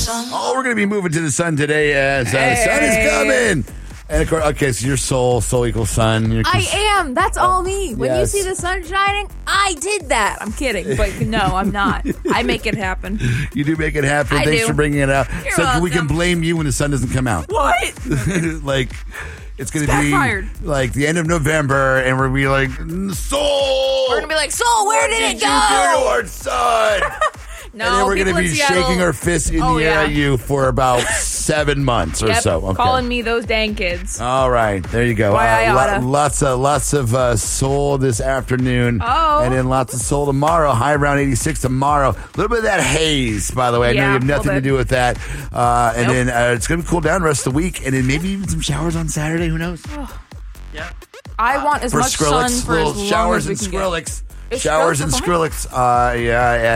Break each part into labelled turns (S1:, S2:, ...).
S1: Oh, we're going to be moving to the sun today as the sun is coming. And of course, okay, so your soul equals sun.
S2: I am. That's all me. When
S1: yes.
S2: you see the sun shining, I did that. I'm kidding, but no, I'm not. I make it happen.
S1: You do make it happen.
S2: I
S1: Thanks
S2: do.
S1: for bringing it out.
S2: You're
S1: so
S2: welcome.
S1: we can blame you when the sun doesn't come out.
S2: What?
S1: Like, it's going to
S2: backfired.
S1: be like the end of November, and we're going to be like, Soul!
S2: We're gonna be like, Soul, where did it
S1: you
S2: go?
S1: do to our son?
S2: No,
S1: and then we're
S2: people
S1: going to
S2: in
S1: be
S2: Seattle-
S1: shaking our fists in the air at you for about 7 months or
S2: Yep,
S1: so. Okay.
S2: calling me those dang kids.
S1: All right, there you go.
S2: Why I oughta.
S1: Lots of soul this afternoon.
S2: Oh.
S1: And then lots of soul tomorrow. High around 86 tomorrow. A little bit of that haze, by the way. I know
S2: Yeah,
S1: you have
S2: a little
S1: nothing to
S2: bit.
S1: do with that. And
S2: Nope.
S1: then it's going to be cool down the rest of the week. And then maybe even some showers on Saturday. Who knows? Yeah.
S2: I want as
S1: For
S2: much sun
S1: Skrillex,
S2: for
S1: little
S2: as long
S1: showers
S2: as we
S1: and
S2: can get.
S1: Skrillex.
S2: Is
S1: Showers
S2: Skrillex
S1: and
S2: behind?
S1: Skrillex.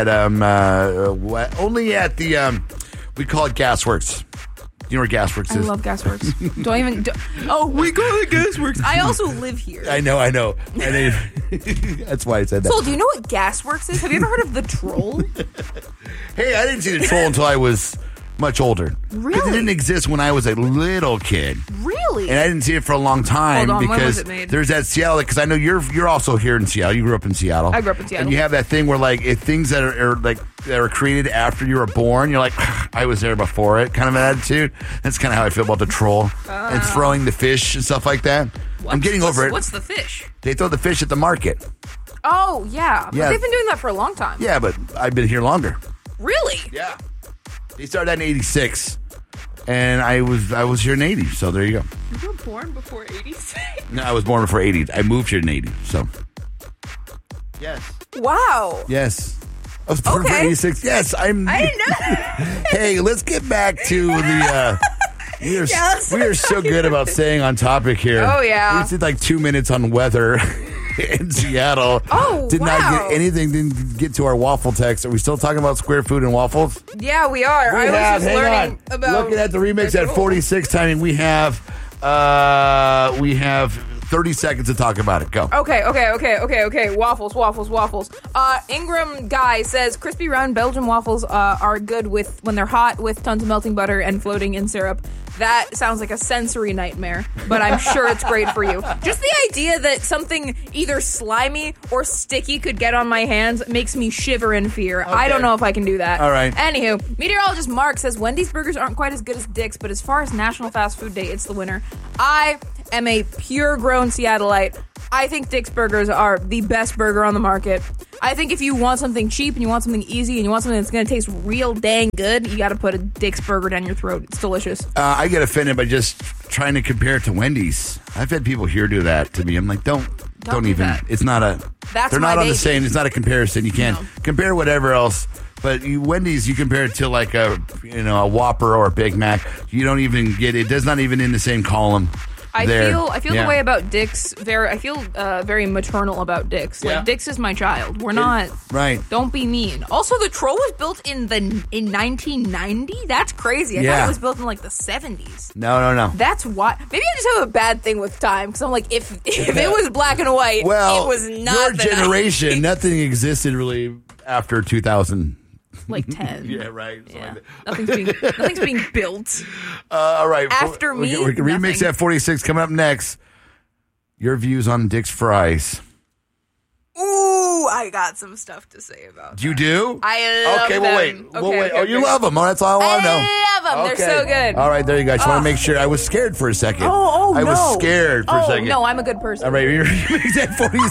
S1: At only at the we call it Gasworks. You know where Gasworks
S2: I
S1: is?
S2: love Gasworks. We go to Gasworks. I also live here.
S1: I know. And then, that's why I said that.
S2: Soul, do you know what Gasworks is? Have you ever heard of The Troll?
S1: Hey, I didn't see the Troll until I was much older. 'Cause
S2: Really?
S1: it didn't exist when I was a little kid.
S2: Really?
S1: And I didn't see it for a long time
S2: Hold on, when
S1: because
S2: was it made?
S1: there's that Seattle, because I know you're also here in Seattle. You grew up in Seattle.
S2: I grew up in Seattle.
S1: And you have that thing where like if things that are like that are created after you were born, you're like, I was there before it, kind of an attitude. That's kind of how I feel about the Troll and throwing the fish and stuff like that. I'm getting over it.
S2: What's the fish?
S1: They throw the fish at the market.
S2: Oh, yeah. But
S1: Yeah.
S2: they've been doing that for a long time.
S1: Yeah, but I've been here longer.
S2: Really?
S1: Yeah. They started that in 86. And I was here in 80, so there you go.
S2: You were born before 86?
S1: No, I was born before 80. I moved here in 80, so. Yes.
S2: Wow.
S1: Yes. I was born for
S2: Okay.
S1: 86. Yes, I'm.
S2: I didn't know that.
S1: Hey, let's get back to the. We are,
S2: let's
S1: we are so good about staying on topic here.
S2: Oh, yeah.
S1: We just did like 2 minutes on weather in Seattle.
S2: Oh,
S1: Did not
S2: wow.
S1: get anything, didn't get to our waffle text. Are we still talking about square food and waffles?
S2: Yeah, we are. I was just
S1: hang
S2: learning
S1: on.
S2: about...
S1: Looking at the remix at 46 timing, we have 30 seconds to talk about it. Go.
S2: Okay. Waffles. Ingram Guy says crispy round Belgian waffles are good when they're hot with tons of melting butter and floating in syrup. That sounds like a sensory nightmare, but I'm sure it's great for you. Just the idea that something either slimy or sticky could get on my hands makes me shiver in fear. I don't know if I can do that.
S1: All right.
S2: Anywho, meteorologist Mark says Wendy's burgers aren't quite as good as Dick's, but as far as National Fast Food Day, it's the winner. I am a pure grown Seattleite. I think Dick's burgers are the best burger on the market. I think if you want something cheap and you want something easy and you want something that's going to taste real dang good, you got to put a Dick's burger down your throat. It's delicious.
S1: I get offended by just trying to compare it to Wendy's. I've had people here do that to me. I'm like, don't
S2: do
S1: even.
S2: that.
S1: It's not a.
S2: That's
S1: they're
S2: my
S1: not on the
S2: baby.
S1: same. It's not a comparison. You can't compare whatever else. But Wendy's, you compare it to like a Whopper or a Big Mac. You don't even get it. Does not even in the same column.
S2: I feel
S1: Yeah.
S2: the way about Dick's. I feel very maternal about Dick's. Like
S1: Yeah.
S2: Dick's is my child. We're not.
S1: Right.
S2: Don't be mean. Also, the Troll was built in 1990. That's crazy. I
S1: Yeah.
S2: thought it was built in like the 70s.
S1: No.
S2: That's why. Maybe I just have a bad thing with time because I'm like, if it was black and white,
S1: Well,
S2: it was not
S1: your
S2: the
S1: generation.
S2: 90s.
S1: Nothing existed really after 2000.
S2: Like 10.
S1: Yeah, right.
S2: Yeah. Nothing's being built.
S1: All right.
S2: After me,
S1: we can remix
S2: nothing.
S1: that 46 coming up next. Your views on Dick's fries.
S2: Ooh, I got some stuff to say about that.
S1: You do?
S2: I love
S1: Okay,
S2: them.
S1: well, wait. Oh, you love them. Oh, that's all I want to know.
S2: I love them. They're so good.
S1: All right, there you go. I just want to make sure. I was scared for a second.
S2: Oh,
S1: I
S2: no.
S1: was scared for a second.
S2: No, I'm a good person.
S1: All right, remix that 46.